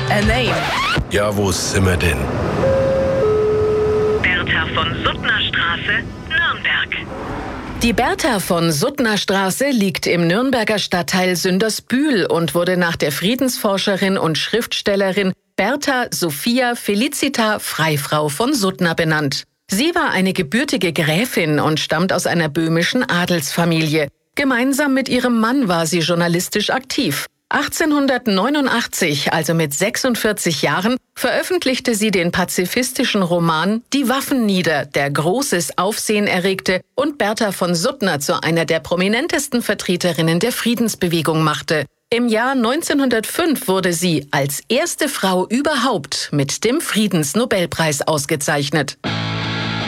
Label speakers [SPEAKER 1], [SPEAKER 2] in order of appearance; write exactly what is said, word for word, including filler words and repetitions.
[SPEAKER 1] A Name.
[SPEAKER 2] Ja, wo sind wir denn?
[SPEAKER 3] Bertha von Suttner Straße, Nürnberg.
[SPEAKER 1] Die Bertha von Suttner Straße liegt im Nürnberger Stadtteil Sündersbühl und wurde nach der Friedensforscherin und Schriftstellerin Bertha Sophia Felicita Freifrau von Suttner benannt. Sie war eine gebürtige Gräfin und stammt aus einer böhmischen Adelsfamilie. Gemeinsam mit ihrem Mann war sie journalistisch aktiv. achtzehnhundertneunundachtzig, also mit sechsundvierzig Jahren, veröffentlichte sie den pazifistischen Roman Die Waffen nieder, der großes Aufsehen erregte und Bertha von Suttner zu einer der prominentesten Vertreterinnen der Friedensbewegung machte. Im Jahr neunzehnhundertfünf wurde sie als erste Frau überhaupt mit dem Friedensnobelpreis ausgezeichnet.